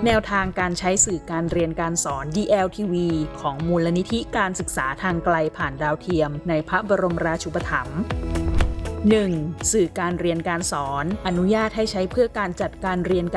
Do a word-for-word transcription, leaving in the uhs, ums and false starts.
แนวทางการใช้สื่อการเรียนการสอน ดี แอล ที วี ของมูลนิธิการศึกษาทางไกลผ่านดาวเทียมในพระบรมราชูปถัมภ์ หนึ่ง. สื่อการเรียนการสอนอนุญาตให้ใช้เพื่อการจัดการเรียน